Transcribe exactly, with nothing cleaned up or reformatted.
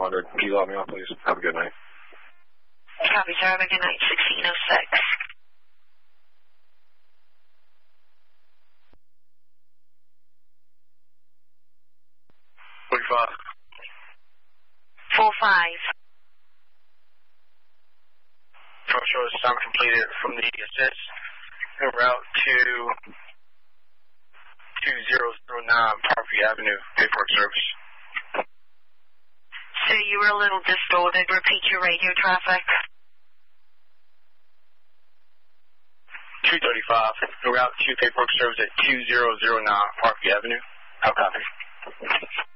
hundred. Can you let me off, please? Have a good night. Copy, sir. Have a good night. sixteen oh six. forty-five. four five. Front show is time completed from the assist en route to two zero zero nine Parkview Avenue, paperwork service. Sir, you were a little distorted. Repeat your radio traffic. two thirty-five, en route to paperwork service at two zero zero nine Parkview Avenue. How copy?